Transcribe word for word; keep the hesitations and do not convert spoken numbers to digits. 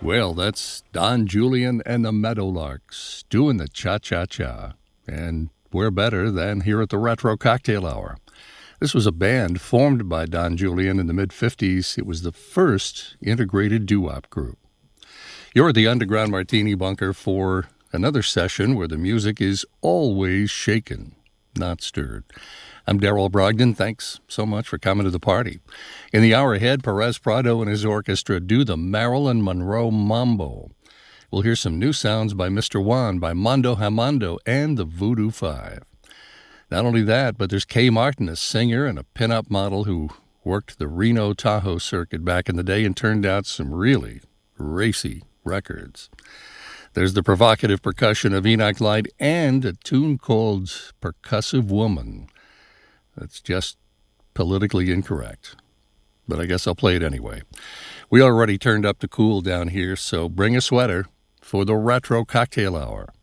Well, that's Don Julian and the Meadowlarks doing the cha-cha-cha. And where better than here at the Retro Cocktail Hour. This was a band formed by Don Julian in the mid-fifties. It was the first integrated doo-wop group. You're at the Underground Martini Bunker for another session where the music is always shaken, not stirred. I'm Darrell Brogdon. Thanks so much for coming to the party. In the hour ahead, Perez Prado and his orchestra do the Marilyn Monroe Mambo. We'll hear some new sounds by Mister Juan, by Mondo Hamando, and the Voodoo Five. Not only that, but there's Kay Martin, a singer and a pinup model who worked the Reno Tahoe circuit back in the day and turned out some really racy records. There's the provocative percussion of Enoch Light and a tune called Percussive Woman. That's just politically incorrect, but I guess I'll play it anyway. We already turned up the cool down here, so bring a sweater for the Retro Cocktail Hour.